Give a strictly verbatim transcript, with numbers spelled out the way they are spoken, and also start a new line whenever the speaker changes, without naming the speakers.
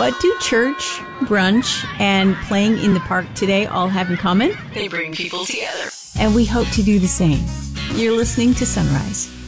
What do church, brunch, and playing in the park today all have in common?
They bring people together.
And we hope to do the same. You're listening to Sunrise.